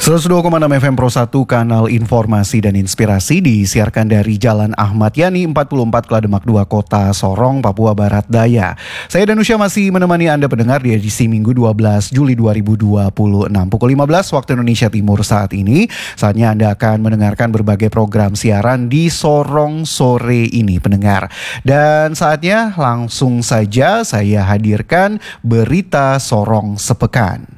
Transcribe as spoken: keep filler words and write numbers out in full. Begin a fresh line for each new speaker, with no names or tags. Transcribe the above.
seratus dua koma enam F M Pro satu, kanal informasi dan inspirasi, disiarkan dari Jalan Ahmad Yani empat puluh empat Klademak dua, Kota Sorong, Papua Barat Daya. Saya Danusya masih menemani Anda pendengar di edisi Minggu dua belas Juli dua ribu dua puluh enam pukul lima belas waktu Indonesia Timur saat ini. Saatnya Anda akan mendengarkan berbagai program siaran di Sorong sore ini pendengar. Dan saatnya langsung saja saya hadirkan berita Sorong sepekan.